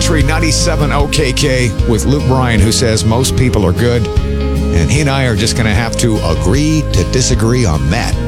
Country 97 OKK with Luke Bryan, who says most people are good. And he and I are just going to have to agree to disagree on that.